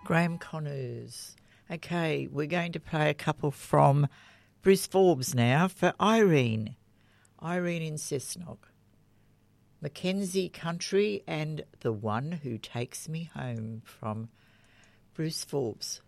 Graham Connors. Okay, we're going to play a couple from Bruce Forbes now for Irene. Irene in Cessnock. Mackenzie Country and The One Who Takes Me Home from Bruce Forbes.